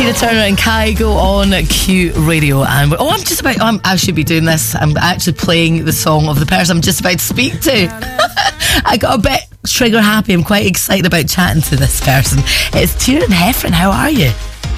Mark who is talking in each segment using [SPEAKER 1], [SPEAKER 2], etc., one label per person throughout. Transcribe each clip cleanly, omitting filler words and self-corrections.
[SPEAKER 1] Tina Turner and Kygo on Q Radio, and I should be doing this. I'm actually playing the song of the person I'm just about to speak to. I got a bit trigger happy. I'm quite excited about chatting to this person. It's Tiernan Heffron. How are you?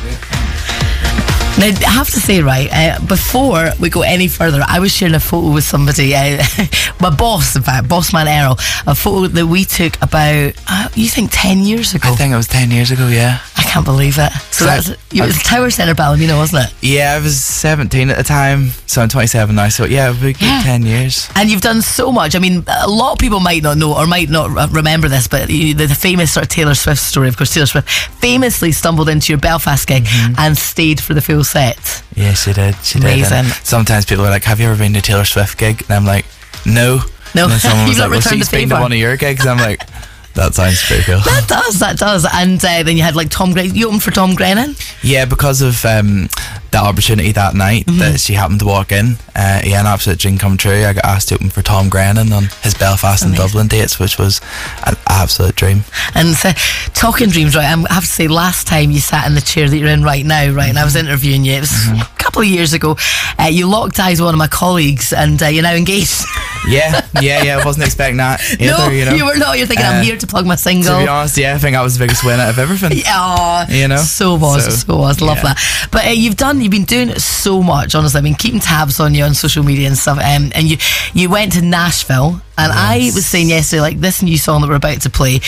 [SPEAKER 1] Now, I have to say, right, before we go any further, I was sharing a photo with somebody, my boss, in fact, boss man Errol, a photo that we took about, you think 10 years ago?
[SPEAKER 2] I think it was 10 years ago, yeah.
[SPEAKER 1] I can't believe it. So it was Tower Centre Ballymena, wasn't it?
[SPEAKER 2] Yeah, I was 17 at the time, so I'm 27 now, so yeah, it would be 10 years.
[SPEAKER 1] And you've done so much. I mean, a lot of people might not know or might not remember this, but the famous sort of Taylor Swift story, of course, Taylor Swift famously stumbled into your Belfast gig and stayed for the full set.
[SPEAKER 2] Yeah, she did.
[SPEAKER 1] Amazing.
[SPEAKER 2] And sometimes people are like, have you ever been to a Taylor Swift gig? And I'm like, no. And then someone was like, well, she's been to one of your gigs. I'm like, that sounds pretty cool. That
[SPEAKER 1] does. And then you had like Tom Grennan. You opened for Tom Grennan? Yeah,
[SPEAKER 2] because of that opportunity that night that she happened to walk in. An absolute dream come true. I got asked to open for Tom Grennan on his Belfast and Dublin dates, which was an absolute dream.
[SPEAKER 1] And talking dreams, right, I have to say, last time you sat in the chair that you're in right now, right, and I was interviewing you, it was a couple of years ago, you locked eyes with one of my colleagues and you're now engaged.
[SPEAKER 2] Yeah, I wasn't expecting that either,
[SPEAKER 1] no,
[SPEAKER 2] you know.
[SPEAKER 1] You were not. You're thinking, I'm here to plug my single.
[SPEAKER 2] To be honest, I think I was the biggest winner of everything. You know?
[SPEAKER 1] So was. Love that. But you've been doing so much, honestly. I've been keeping tabs on you on social media and stuff. And you went to Nashville. And I was saying yesterday, like, this new song that we're about to play,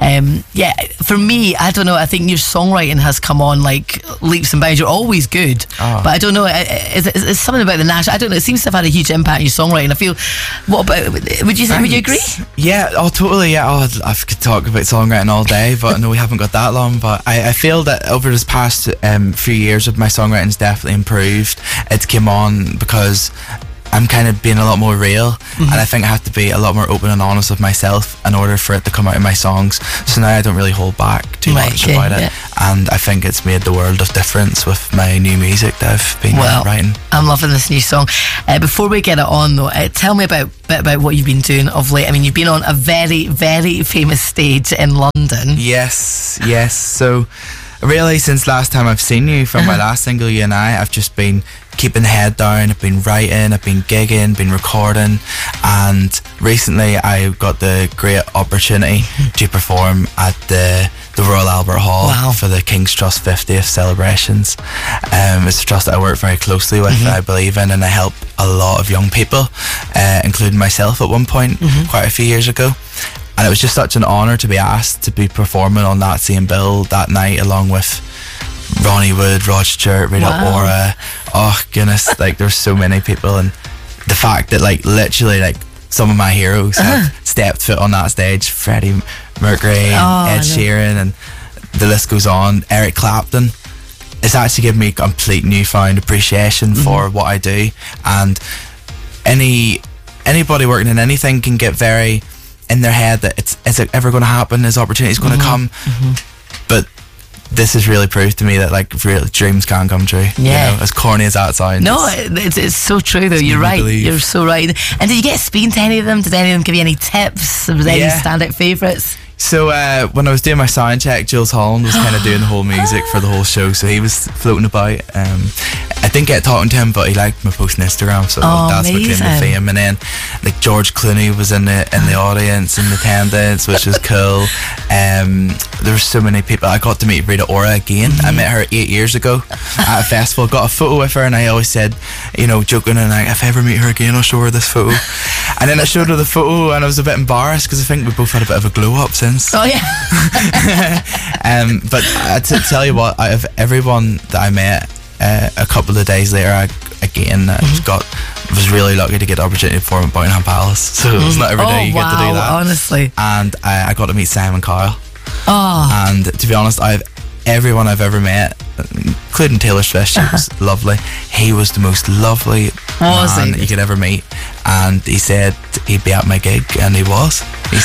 [SPEAKER 1] for me, I don't know, I think your songwriting has come on like leaps and bounds. You're always good, but I don't know, it's something about the Nash, I don't know, it seems to have had a huge impact on your songwriting. I feel, what about, would you agree?
[SPEAKER 2] Yeah, totally, yeah. I could talk about songwriting all day, but I know we haven't got that long, but I feel that over this past few years, my songwriting's definitely improved. It's came on because I'm kind of being a lot more real, and I think I have to be a lot more open and honest with myself in order for it to come out in my songs. So now I don't really hold back too much about it, and I think it's made the world of difference with my new music that I've been writing. I'm
[SPEAKER 1] loving this new song. Before we get it on though, tell me about what you've been doing of late. I mean, you've been on a very, very famous stage in London.
[SPEAKER 2] Yes. So really, since last time I've seen you, from my last single, You and I've just been keeping the head down. I've been writing, I've been gigging, been recording, and recently I got the great opportunity to perform at the Royal Albert Hall for the King's Trust 50th celebrations. It's a trust that I work very closely with, that I believe in, and I help a lot of young people, including myself at one point, quite a few years ago. And it was just such an honour to be asked to be performing on that same bill that night, along with Ronnie Wood, Rod Stewart, Rita Ora. Oh goodness, like there's so many people, and the fact that like literally like some of my heroes have stepped foot on that stage, Freddie Mercury, Ed Sheeran, and the list goes on, Eric Clapton. It's actually given me complete newfound appreciation for what I do, and anybody working in anything can get very in their head that is it ever going to happen, is opportunities going to come, but this has really proved to me that like real dreams can come true. You know, as corny as that sounds.
[SPEAKER 1] No, it's so true though. You're right. You're so right. And did you get speaking to any of them? Did any of them give you any tips? Was there any standout favourites?
[SPEAKER 2] So when I was doing my sound check, Jules Holland was kind of doing the whole music for the whole show, so he was floating about. I didn't get talking to him, but he liked my post on Instagram, so that's what came to fame. And then like George Clooney was in the audience in attendance, which was cool. There were so many people. I got to meet Rita Ora again. I met her 8 years ago at a festival, got a photo with her, and I always said, you know, joking, and like, if I ever meet her again, I'll show her this photo. And then I showed her the photo, and I was a bit embarrassed because I think we both had a bit of a glow up since.
[SPEAKER 1] Oh yeah.
[SPEAKER 2] But to tell you what, out of everyone that I met, a couple of days later, I was really lucky to get the opportunity to perform at Buckingham Palace. So it's not every day you get to do that.
[SPEAKER 1] Honestly.
[SPEAKER 2] And I got to meet Simon Cowell. And to be honest, everyone I've ever met, including Taylor Swift, she was lovely. He was the most lovely man you could ever meet, and he said he'd be at my gig, and he was.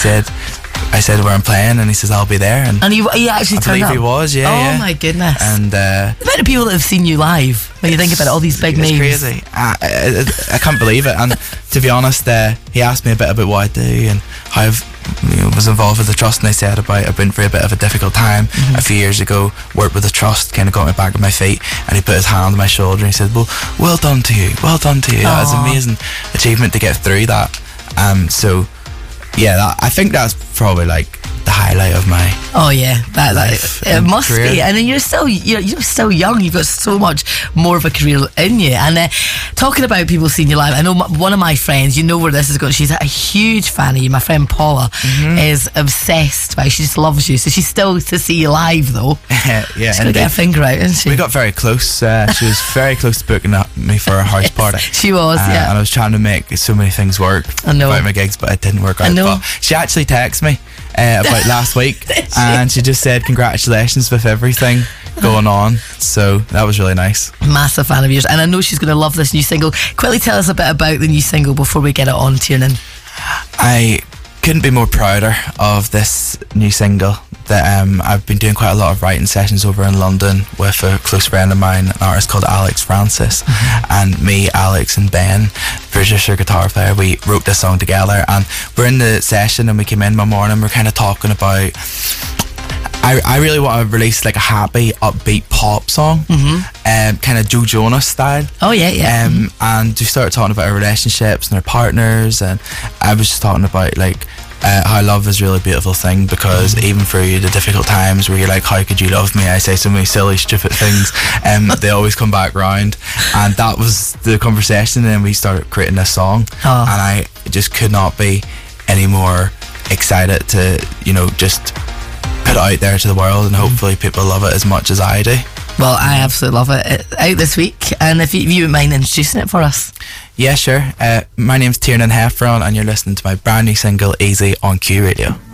[SPEAKER 2] I said where I'm playing, and he says I'll be there, and
[SPEAKER 1] he actually turned up.
[SPEAKER 2] I believe he was.
[SPEAKER 1] My goodness.
[SPEAKER 2] And the
[SPEAKER 1] amount of people that have seen you live, when you think about it, all these big names.
[SPEAKER 2] It's crazy. I can't believe it. And to be honest, he asked me a bit about what I do and how was involved with the trust, and they said about I've been through a bit of a difficult time a few years ago. Worked with the trust, kind of got me back on my feet, and he put his hand on my shoulder and he said, well done to you. That was an amazing achievement to get through that. So yeah, I think that's probably like the highlight of my
[SPEAKER 1] that it must
[SPEAKER 2] career.
[SPEAKER 1] be. And then you're still young. You've got so much more of a career in you. And talking about people seeing you live, I know one of my friends, you know where this is going, she's a huge fan of you. My friend Paula is obsessed by you. She just loves you. So she's still to see you live though.
[SPEAKER 2] Yeah,
[SPEAKER 1] she's gonna get a finger out, isn't she?
[SPEAKER 2] We got very close. She was very close to booking me for a house party.
[SPEAKER 1] She was, yeah.
[SPEAKER 2] And I was trying to make so many things work about my gigs, but it didn't work out.
[SPEAKER 1] I know.
[SPEAKER 2] But she actually texted me about last week, and she just said congratulations with everything going on. So that was really nice.
[SPEAKER 1] Massive fan of yours, and I know she's going to love this new single. Quickly tell us a bit about the new single before we get it on Tiernan.
[SPEAKER 2] I couldn't be more prouder of this new single. That I've been doing quite a lot of writing sessions over in London with a close friend of mine, an artist called Alex Francis, and me, Alex and Ben, producer, guitar player, we wrote this song together. And we're in the session and we came in one morning, we're kind of talking about I really want to release like a happy, upbeat pop song, kind of Joe Jonas style.
[SPEAKER 1] Oh yeah.
[SPEAKER 2] And we started talking about our relationships and our partners, and I was just talking about like how love is a really beautiful thing, because even through the difficult times where you're like, how could you love me? I say so many silly, stupid things, they always come back round. And that was the conversation, and then we started creating this song. And I just could not be any more excited to, just put it out there to the world, and hopefully people love it as much as I do.
[SPEAKER 1] Well, I absolutely love it. It's out this week, and if you wouldn't mind introducing it for us.
[SPEAKER 2] Yeah, sure. My name's Tiernan Heffron, and you're listening to my brand new single, Easy, on Q Radio.